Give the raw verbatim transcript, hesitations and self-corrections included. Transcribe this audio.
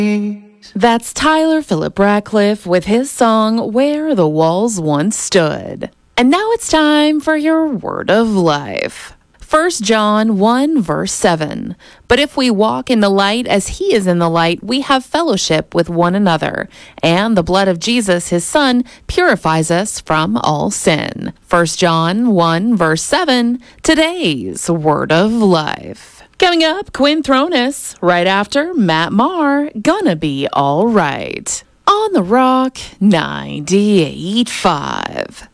That's Tyler Philip Ratcliffe with his song, Where the Walls Once Stood. And now it's time for your word of life. First John one, verse seven. But if we walk in the light as he is in the light, we have fellowship with one another, and the blood of Jesus, his son, purifies us from all sin. First John one, verse seven, today's word of life. Coming up, Quinn Thronis, right after Matt Maher, Gonna Be All Right. On the Rock ninety-eight point five.